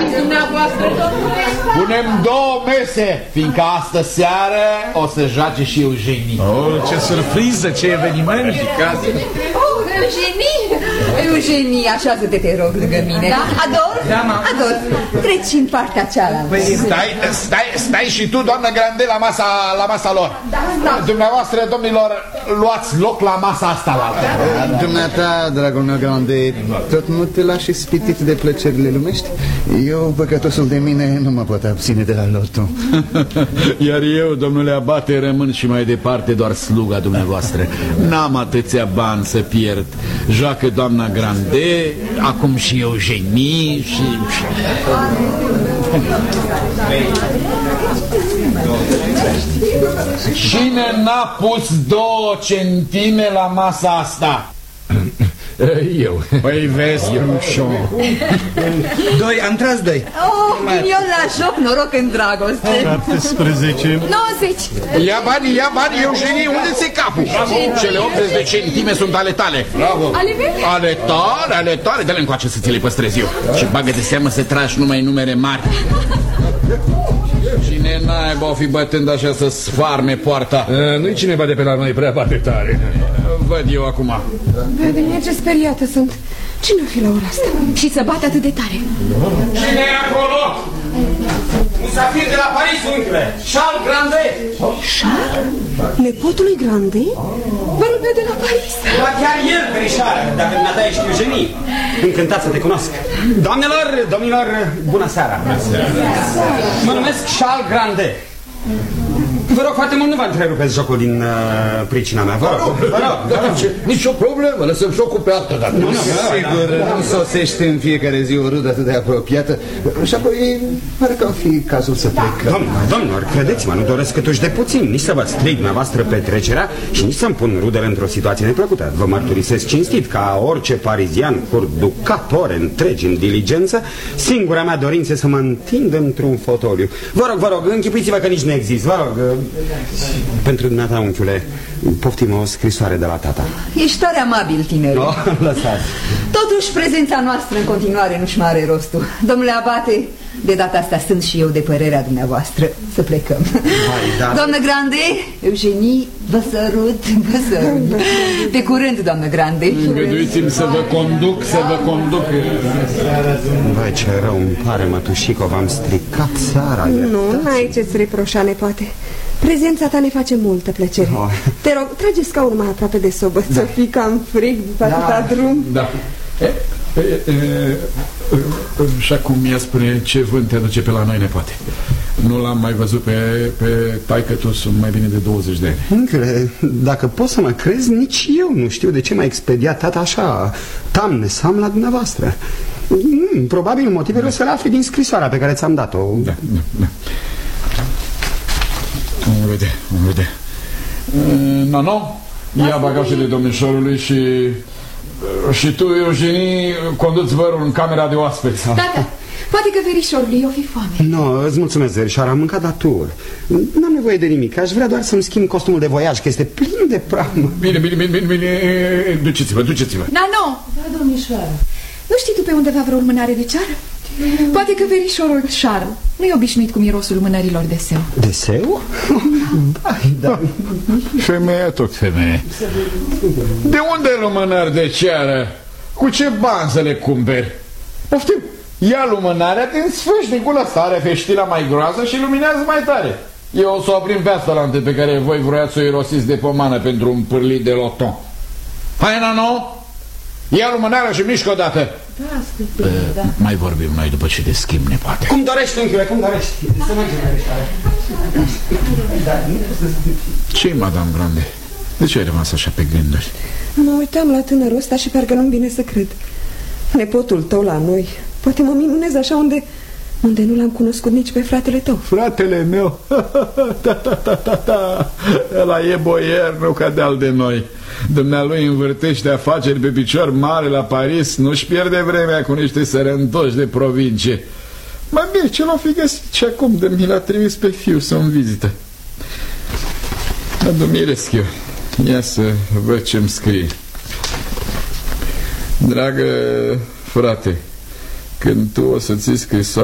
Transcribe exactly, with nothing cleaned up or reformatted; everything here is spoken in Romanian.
dumneavoastră, domnule? Punem două mese, fiindcă astă seară o să joace și Eugenie. Oh, ce surpriză, ce eveniment! Oh, Eugenie! Eugenie, așează-te, te rog, lângă mine. Da? Ador? Da, mă. Ador, treci în partea cealaltă. Stai, stai, stai și tu, doamnă Grande, la masa, la masa lor. Da, da. Dumneavoastră, domnilor, luați loc la masa asta la altă. Dumneata, dragul meu Grande, tot nu te lași spitit de plăcerile lumești? Eu, păcătosul de mine, nu mă pot abține de la loto. Iar eu, domnule abate, rămân și mai departe doar sluga dumneavoastră. N-am atâția bani să pierd. Joacă doamna Grande, acum și Eugenie și... Cine n-a pus două centime la masa asta? Eu. Păi vezi, Rușo. Doi, am tras doi. Oh, minion la joc, noroc în dragoste. șaptesprezece. nouăzeci. Ia banii, ia banii, Eugenie, unde ți-e capul? Cele optzeci de centime sunt ale tale. Bravo. Ale mele? Ale tale, ale tale. Dă-le încoace să ți le păstrez eu. Și bagă de seamă să tragi numai numere mari. Cine naiba o fi bătând așa să sfarme poarta? Nu-i cineva de pe la noi prea bate tare. Văd eu acum. Vede, ce speriată sunt. Cine-o fi la ora asta? Și să bate atât de tare. Cine e acolo? Musafir de la Paris, unchiule! Charles Grande! Charles? Nepotul lui Grande? Vă rog de la Paris. Ba chiar el, verișoară, dacă dumneata ești Eugenie. Încântat să te cunosc. Doamnelor, domnilor, bună seara. Mă numesc Charles Grande. Vă rog foarte mult, nu vă întrerupeți jocul din uh, pricina mea. Vă rog, vă rog, vă rog. Nici o problemă, lăsăm jocul pe altă dată. Nu, sigur, nu sosește în fiecare zi o rudă atât de apropiată. Și apoi, pare că ar fi cazul să plecăm. Domnilor, domnilor, credeți-mă, nu doresc câtuși de puțin nici să vă stric dumneavoastră petrecerea și nici să-mi pun rudele într-o situație neplăcută. Vă mărturisesc cinstit, ca orice parizian curducat ore întregi în diligență, singura mea dorință e să mă întind într-un fotoliu. Vă rog, vă rog, închipuiți-vă că nici nu există, vă rog. Pentru dumneata, unchiule, poftim o scrisoare de la tata. Ești tare amabil, tineri. No, lăsați. Totuși, prezența noastră în continuare nu-și mai are rostul. Domnule abate, de data asta sunt și eu de părerea dumneavoastră. Să plecăm. Hai, da. Doamnă Grande, Eugenie, vă sărut, vă sărut. Pe curând, doamnă Grande. Îngăduiți-mi să vă conduc, să vă conduc. Vai, ce rău îmi pare, mătușico, v-am stricat seara. Nu, n-ai ce-ți reproșa, nepoate. Prezența ta ne face multă plăcere. Oh. Te rog, trage scaunul mai aproape de sobă. Da. Ți-o fi cam frig după Da. atâta drum. Da. E, e, e, e, și acum mi-a spune ce vânt te aduce pe la noi, nepoate. Nu l-am mai văzut pe, pe taică-tu, sunt mai bine de douăzeci de ani. Unchiule, dacă poți să mă crezi, nici eu nu știu de ce m-a expediat tata așa tamne sam la dumneavoastră. Mm, probabil motivele să le afli din scrisoarea pe care ți-am dat-o. Da, da, da. Vom vedea, vom vedea. Nano, ia bagajele domnișorului și... Și tu, Eugenie, conduți vărul în camera de oaspeți. Tata, poate că verișorului o fi foame. Nu, no, îți mulțumesc, verișoara, am mâncat la tur. N-am nevoie de nimic, aș vrea doar să-mi schimb costumul de voiaj, că este plin de pramă. Bine, bine, bine, bine, bine. Duceți-vă, duceți-vă. Nano! Da, domnișoară. Nu știi tu pe undeva vreo lumânare de ceară? Poate că verișorul Charles nu e obișnuit cu mirosul lumânărilor de seu. De seu? Da, da. Femeie, tot femeie. De unde lumânări de ceară? Cu ce bani să le cumperi? Poftim, ia lumânarea din sfârșnicul ăsta, are feștila mai groasă și luminează mai tare. Eu o să oprim pe astalante pe care voi vroiați să o irosiți de pomană pentru un pârlit de loton. Hai, Nano! Ia lumânarea și mișcă odată. Da, stăpâne, uh, da. Mai vorbim noi după ce deschimb, nepoate. Cum dorești, unchiule, cum dorești. Să mergem, verișoară. Ce-i, Madame Grande? De ce ai rămas așa pe gânduri? Mă uitam la tânărul ăsta și parcă nu-mi vine să cred. Nepotul tău la noi. Poate mă minunez așa unde... Unde nu l-am cunoscut nici pe fratele tău. Fratele meu? Da, da, da, da, da. Ăla e boier, nu ca de-al de noi. Dumnealui învârtește afaceri pe picior mare la Paris. Nu-și pierde vremea cu niște sărăntoși de provincie. Mai bine, ce l-o fi găsit și acum de mi l-a trimis pe fiu să-mi vizită. Adumiresc eu. Ia să văd ce-mi scrie. Dragă frate, când tu o să ții scrisoare